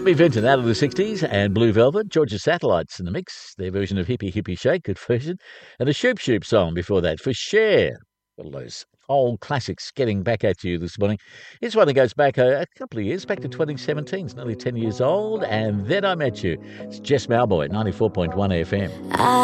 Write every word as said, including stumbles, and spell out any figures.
Jimmy Vinton out of the sixties and Blue Velvet, Georgia Satellites in the mix, their version of Hippie Hippie Shake, good version, and a Shoop Shoop song before that for Cher. All those old classics getting back at you this morning. Here's one that goes back a, a couple of years, back to twenty seventeen. It's nearly ten years old, and Then I Met You. It's Jess Malboy, ninety-four point one F M. I